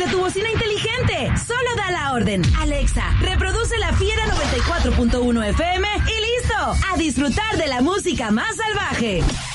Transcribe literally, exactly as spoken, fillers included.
desde tu bocina inteligente. Solo da la orden. Alexa, reproduce La Fiera noventa y cuatro punto uno F M y listo. A disfrutar de la música más salvaje.